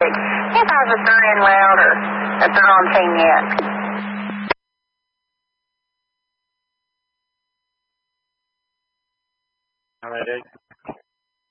You guys are throwing louder if they're on team yet. All right,